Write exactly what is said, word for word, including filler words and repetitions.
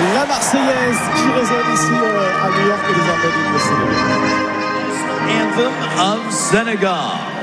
La Marseillaise qui résonne ici euh, à New York et désormais du Sénégal. Anthem of Senegal.